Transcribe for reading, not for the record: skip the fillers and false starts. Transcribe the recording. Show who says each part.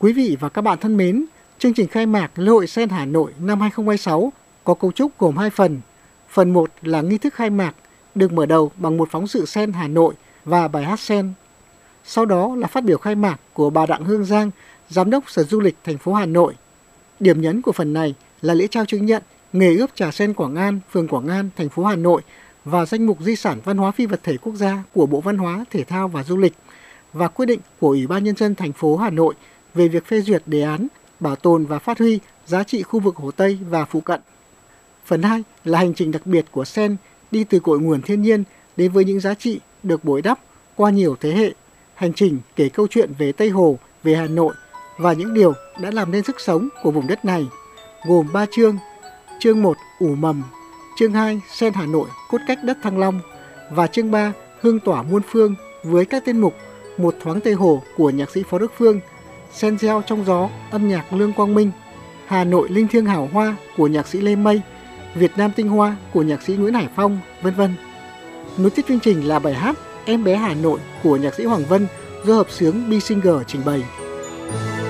Speaker 1: Quý vị và các bạn thân mến, chương trình khai mạc Lễ hội Sen Hà Nội năm 2026 có cấu trúc gồm 2 phần. Phần 1 là nghi thức khai mạc, được mở đầu bằng một phóng sự Sen Hà Nội và bài hát Sen. Sau đó là phát biểu khai mạc của bà Đặng Hương Giang, Giám đốc Sở Du lịch thành phố Hà Nội. Điểm nhấn của phần này là lễ trao chứng nhận nghề ướp trà sen Quảng An, phường Quảng An, thành phố Hà Nội và danh mục di sản văn hóa phi vật thể quốc gia của Bộ Văn hóa, Thể thao và Du lịch và quyết định của Ủy ban Nhân dân thành phố Hà Nội về việc phê duyệt đề án bảo tồn và phát huy giá trị khu vực Hồ Tây và phụ cận. Phần 2 là hành trình đặc biệt của sen đi từ cội nguồn thiên nhiên đến với những giá trị được bồi đắp qua nhiều thế hệ. Hành trình kể câu chuyện về Tây Hồ, về Hà Nội và những điều đã làm nên sức sống của vùng đất này, gồm 3 chương. Chương 1 ủ mầm, chương 2 Sen Hà Nội cốt cách đất Thăng Long và chương 3 hương tỏa muôn phương với các tiết mục Một thoáng Tây Hồ của nhạc sĩ Phó Đức Phương, Sen gieo trong gió âm nhạc Lương Quang Minh, Hà Nội linh thiêng hào hoa của nhạc sĩ Lê Mây, Việt Nam tinh hoa của nhạc sĩ Nguyễn Hải Phong, vân vân. Nối tiếp chương trình là bài hát Em bé Hà Nội của nhạc sĩ Hoàng Vân do hợp xướng B Singer trình bày.